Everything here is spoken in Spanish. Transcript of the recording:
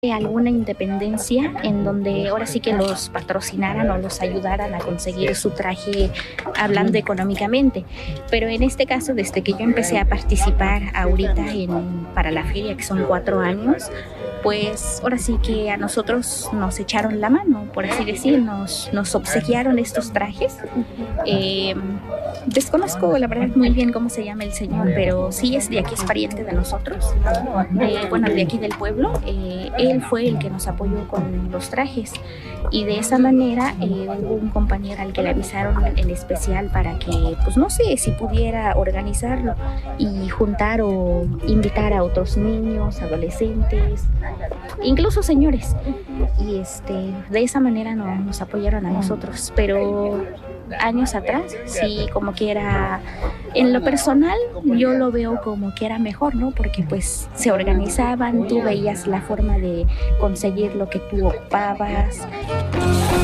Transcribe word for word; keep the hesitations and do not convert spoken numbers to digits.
alguna independencia en donde ahora sí que los patrocinaran o los ayudaran a conseguir su traje hablando económicamente, pero en este caso desde que yo empecé a participar ahorita en, para la feria, que son cuatro años, pues ahora sí que a nosotros nos echaron la mano, por así decir, nos, nos obsequiaron estos trajes. Eh, desconozco la verdad muy bien cómo se llama el señor, pero sí es de aquí, es pariente de nosotros, de, bueno, de aquí del pueblo. Eh, él fue el que nos apoyó con los trajes y de esa manera eh, hubo un compañero al que le avisaron en especial para que, pues no sé, si pudiera organizarlo y juntar o invitar a otros niños, adolescentes, incluso señores, y este, de esa manera no, nos apoyaron a nosotros, pero años atrás sí, como que era, en lo personal yo lo veo como que era mejor, ¿no? Porque pues se organizaban, tú veías la forma de conseguir lo que tú ocupabas.